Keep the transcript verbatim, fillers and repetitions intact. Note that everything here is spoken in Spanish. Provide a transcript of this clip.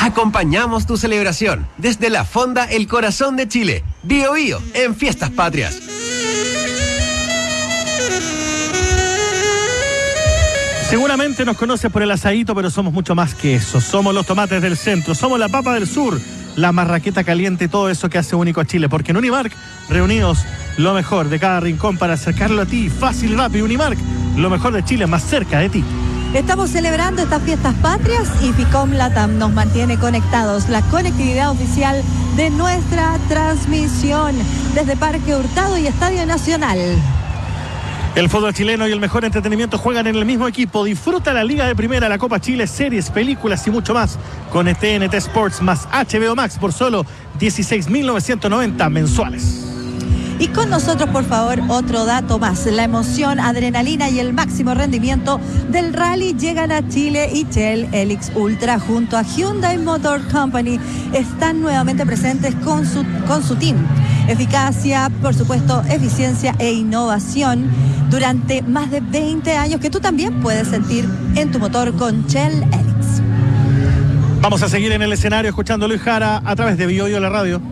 Acompañamos tu celebración desde la Fonda El Corazón de Chile. Bio Bio en Fiestas Patrias. Seguramente nos conoces por el asadito, pero somos mucho más que eso. Somos los tomates del centro, somos la papa del sur, la marraqueta caliente y todo eso que hace único a Chile. Porque en Unimark reunidos lo mejor de cada rincón para acercarlo a ti. Fácil y rápido. Unimark, lo mejor de Chile más cerca de ti. Estamos celebrando estas fiestas patrias y Ficom Latam nos mantiene conectados. La conectividad oficial de nuestra transmisión desde Parque Hurtado y Estadio Nacional. El fútbol chileno y el mejor entretenimiento juegan en el mismo equipo. Disfruta la Liga de Primera, la Copa Chile, series, películas y mucho más con T N T Sports más H B O Max por solo dieciséis mil novecientos noventa mensuales. Y con nosotros, por favor, otro dato más. La emoción, adrenalina y el máximo rendimiento del rally llegan a Chile y Shell Helix Ultra junto a Hyundai Motor Company están nuevamente presentes con su, con su team. Eficacia, por supuesto, eficiencia e innovación durante más de veinte años que tú también puedes sentir en tu motor con Shell Helix. Vamos a seguir en el escenario escuchando a Luis Jara a través de Bio Bio la radio.